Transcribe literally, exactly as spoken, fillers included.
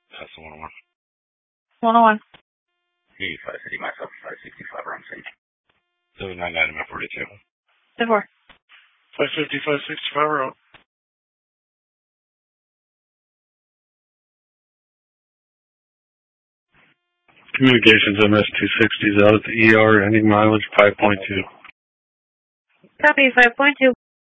That's the one oh one. one oh one. eighty-five city myself, five sixty-five around same. seven nine nine M forty-two. ten four. five fifty, five sixty-five road. Communications M S two sixty is out at the E R, ending mileage five point two. Copy, five point two.